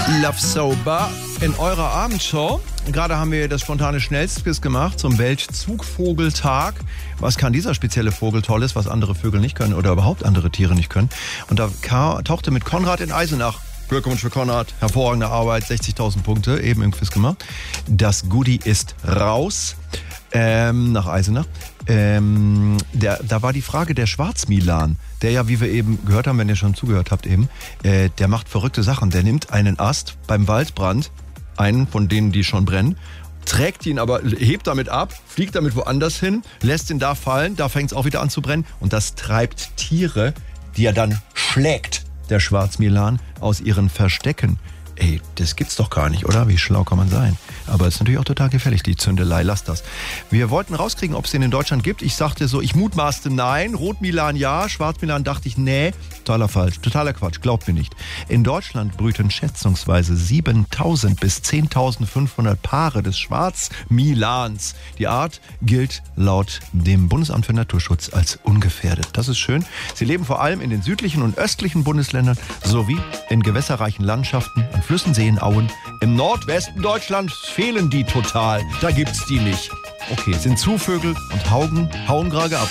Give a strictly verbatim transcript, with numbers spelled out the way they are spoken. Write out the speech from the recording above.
Love Sober in eurer Abendshow. Gerade haben wir das spontane Schnellstquiz gemacht zum Weltzugvogeltag. Was kann dieser spezielle Vogel Tolles, was andere Vögel nicht können oder überhaupt andere Tiere nicht können? Und da ka- tauchte mit Konrad in Eisenach. Glückwunsch für Konrad, hervorragende Arbeit, sechzigtausend Punkte, eben im Quiz gemacht. Das Goodie ist raus ähm, nach Eisenach. Ähm, der, da war die Frage der Schwarzmilan, der ja, wie wir eben gehört haben, wenn ihr schon zugehört habt eben, äh, der macht verrückte Sachen. Der nimmt einen Ast beim Waldbrand, einen von denen, die schon brennen, trägt ihn aber, hebt damit ab, fliegt damit woanders hin, lässt ihn da fallen, da fängt es auch wieder an zu brennen und das treibt Tiere, die er dann schlägt, der Schwarzmilan, aus ihren Verstecken. Ey, das gibt's doch gar nicht, oder? Wie schlau kann man sein? Aber es ist natürlich auch total gefährlich, die Zündelei, lasst das. Wir wollten rauskriegen, ob es den in Deutschland gibt. Ich sagte so, ich mutmaßte nein, Rotmilan ja, Schwarzmilan dachte ich nee. Totaler falsch, totaler Quatsch, glaubt mir nicht. In Deutschland brüten schätzungsweise siebentausend bis zehntausendfünfhundert Paare des Schwarzmilans. Die Art gilt laut dem Bundesamt für Naturschutz als ungefährdet. Das ist schön. Sie leben vor allem in den südlichen und östlichen Bundesländern sowie in gewässerreichen Landschaften, an Flüssen, Seen, Auen. Im Nordwesten Deutschlands fehlen die total. Da gibt's die nicht. Okay, sind Zuvögel und Haugen, hauen gerade ab.